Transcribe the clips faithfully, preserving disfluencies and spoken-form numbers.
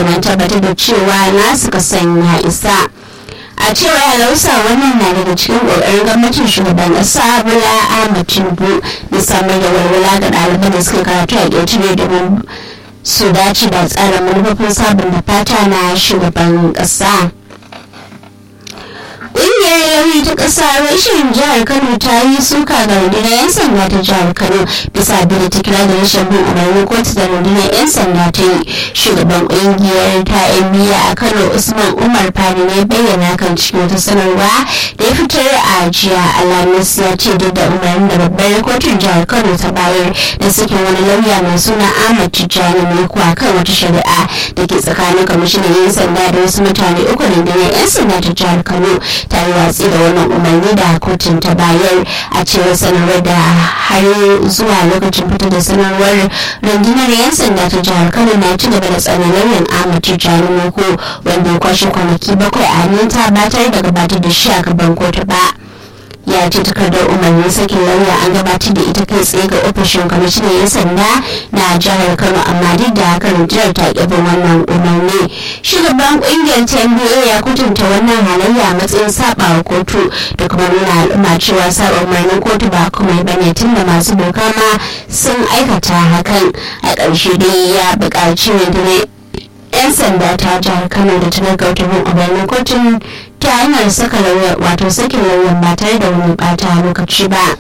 domin tabbatar da cewa nasu kasan ya isa. A cewar Alausa, wannan na daga cikin ƙoƙarin gwamnatin shugaban ƙasa Bola Ahmed Tinubu da samar da walwala ga ɗaliban da suka karatu a ƙetare domin su dace da tsarin manufofin sabunta fata na shugaban ƙasa. Ƙungiyar lauyi ta ƙasa rashin jihar Kano ta yi suka ga rundunar 'yan sanda ta jihar Kano bisa da ta kira da rashin bin umarnin kotu da rundunar 'yan sanda ta yi. Shugaban ƙungiyar ta 'yan biya a Kano Usman Umar Fani ne bayyana kan cikin wata sanarwa da ya fitar a jiya Alhamis, ya ce duk da umarnin da babbar kotun jihar Kano ta bayar da sakin wani lauya mai suna Ahmad Tijjani mai kuwa kan wata shari'a da ke tsakanin kwamishinan 'yan sanda da wasu mutane uku rundunar 'yan sanda ta jihar Kano ta yi watsi da wannan umarni da kotun ta bayar. A cewar sanarwar da har zuwa lokacin fitar da sanarwar rundunar 'yan sanda ta jihar Kano na ci gaba da tsananin Ahmad Tijjani Moko wanda ya kwashe kwanaki bakwai a hannun ta ba tare da gabatar da shi a gaban kotu ba. Ya ce takardar umarnin sakin lauya an gabatar da ita kai tsaye ga ofishin kwamishinan 'yan sanda na jihar Kano, amma duk da haka rundunar ta ƙi bin wannan umarni. Shugaban ƙungiyar ta N B A ya kutunta wannan halayya a matsayin saɓawa kotu da kuma nuna al'umma cewa saɓa umarnin kotu ba kuma bane tun da masu doka ma sun aikata hakan. A ƙarshe dai ya buƙaci rundunar 'yan sanda ta jihar Kano da ta gaggauta bin umarnin kotun ta hanyar saka lauya wato sakin lauyan ba tare da wani bata lokaci ba.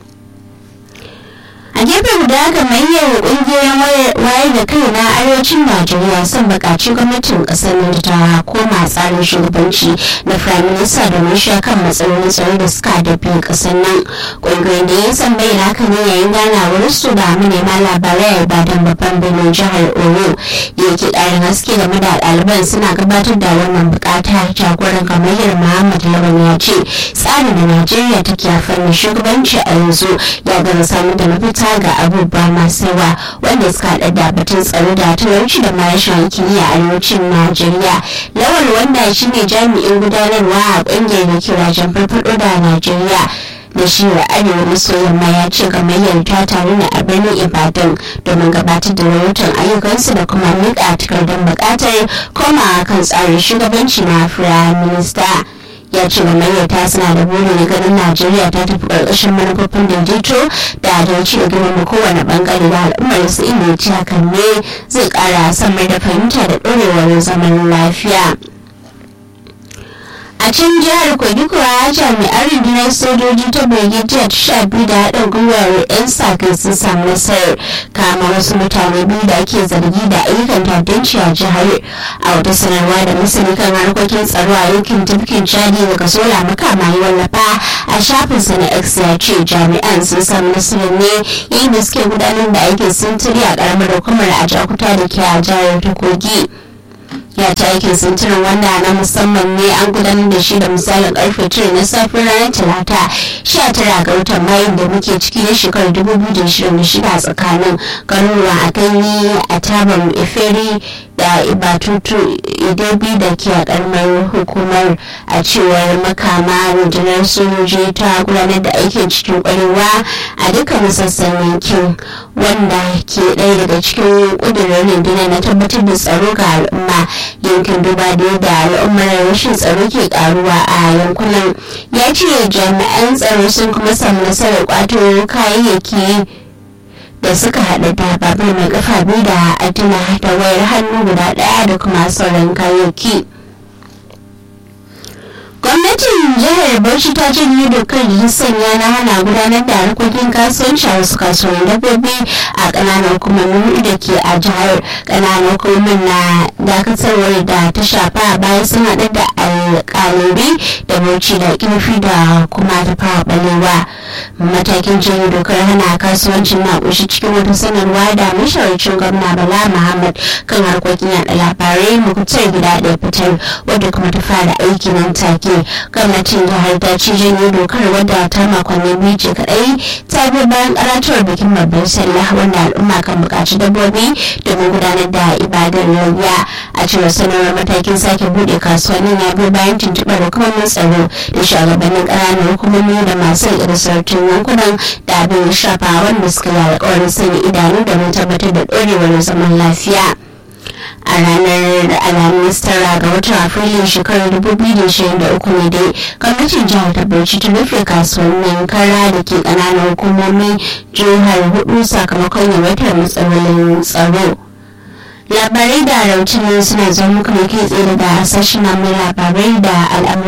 A gefe guda gamayyar kungiyoyin wayar da kai na arewacin Najeriya sun buƙaci gwamnatin ƙasar nan ta koma tsarin shugabanci na Firayim Minista domin sha kan matsalolin tsaro da suka dafi ƙasar nan. Ƙungiyoyin da ya san bayyana haka ne yayin ganawar su da manema labarai a Ibadan babban birnin jihar Oyo. Da yake ƙarin haske game da ɗaliban suna gabatar da wannan buƙata, jagoran gamayyar Muhammad Lawan ya ce tsarin da Najeriya take a fannin shugabanci a yanzu ya gaza samar da mafita ga abubuwa masu yawa wanda suka haɗa da batun tsaro da talauci da ma rashin aikin yi a arewacin Najeriya. Lawal, wanda shine jami'in gudanarwa a ƙungiyar da ke wajen farfaɗo da Najeriya da shi wa arewa maso yamma, ya ce gamayyar ta taru ne a birnin Ibadan domin gabatar da rahoton ayyukansu da kuma miƙa takardar buƙatar komawa kan tsarin shugabanci na Firayim Minista. Ya ce gamayyar ta suna da burin ganin Najeriya ta tafi ƙarƙashin manufofin daidaito da adalci da girmama kowane bangare da al'ummar su, inda ya ce hakan ne zai ƙara samar da fahimta da ɗorewar zaman lafiya. A can jihar Kogi kuwa jami'an rundunar sojoji ta Brigadier ta sha biyu da haɗin gwiwar 'yan sa-kai sun samu nasarar kama wasu mutane biyu da ake zargi da ayyukan ta'addanci a jihar. A wata sanarwa da masani kan harkokin tsaro a yankin tafkin Chadi daga Sola Makama ya wallafa a shafinsa na X, ya ce jami'an sun samu nasarar ne yayin da suke gudanar da aikin sintiri a ƙaramar hukumar Ajakuta da ke a jihar ta Kogi. Ya ta aikin sintirin wanda na musamman ne an gudanar da shi da misalin karfe tara na safiyar ranar talata sha tara ga watan mayu da muke ciki na shekarar dubu biyu da ashirin da shida tsakanin garuruwan Akanyi, Atabam, Efere da Ibatutu Idebi da ke a karamar hukumar. A cewar Makama, rundunar sojoji ta gudanar da aikin cikin kwarewa a dukkan sassan yankin, wanda ke ɗaya daga cikin ƙudurin rundunar na tabbatar da tsaro ga al'umma yankin, duba da yadda al'ummar rashin tsaro ke karuwa a yankunan. Ya ce jami'an tsaro sun kuma samu nasarar kwato kayayyaki da suka haɗa da babur mai kafa biyu da adina da wayar hannu guda ɗaya da kuma sauran kayayyaki. Gwamnatin jihar Bauchi ta janye dokar da ta sanya na hana gudanar da harkokin kasuwanci a wasu kasuwannin dabbobi a ƙananan hukumomin da ke a jihar. Ƙananan hukumomin na dakatarwar da ta shafa bayan sun haɗa da alƙalibi da Bauchi da Kirfi da kuma ta fara ɓalewa. Matakin janye dokar hana kasuwancin na ƙunshi cikin wata sanarwa da mashawarcin gwamna Bala Muhammad kan harkokin yaɗa labarai Muktar Gida ɗaya fitar, wadda kuma ta fara aiki nan take. Gwamnatin jihar ta ci janye dokar wadda ta makonni biyu ce kadai ta bi bayan karatuwar bikin babbar sallah wanda al'umma kan bukaci dabbobi domin gudanar da ibadar layya. A cewar sanarwar, matakin sake bude kasuwannin ya bi bayan tuntuɓar hukumomin tsaro da shugabannin ƙananan hukumomi da masu irisartun yankunan da abin shafa, wanda suka yi alƙawarin sanya idanu domin tabbatar da ɗorewar zaman lafiya. A ranar ranar alhamis tara ga watan afrilun shekarar dubu biyu da ashirin da uku ne dai gwamnatin jihar ta bauchi ta rufe kasuwannin kara da ke ƙananan hukumomin jihar hudu sakamakon yawaitar matsalolin tsaro. Labarai da rahotanni suna zama muka mai kai tsaye da sashen labarai da al'amuran